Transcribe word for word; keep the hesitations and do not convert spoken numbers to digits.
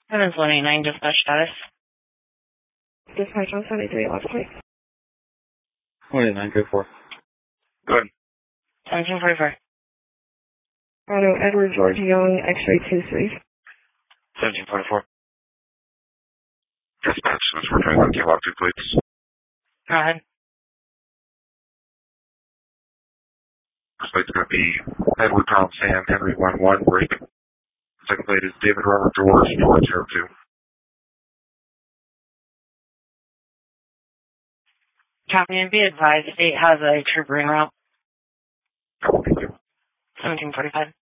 seven twenty-nine, dispatch status. Dispatch on seventy-three, left place. twenty-nine, go for. Go ahead. seventeen forty-four. Auto Edward George Young, X-ray two three. seventeen forty-four. Dispatch, this is returning on K-Lock two, please. Go ahead. First plate's going to be Edward Tom Sam Henry one one, break. Second plate is David Robert George, North zero two. Copy and be advised, state has a trooper en route. Thank you. seventeen forty-five.